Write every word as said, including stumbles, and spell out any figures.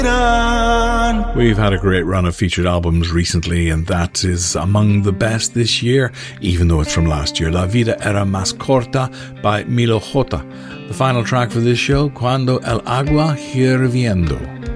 We've had a great run of featured albums recently, and that is among the best this year, even though it's from last year. La Vida Era Más Corta by Milo J. The final track for this show, Cuando el Agua Hirviendo.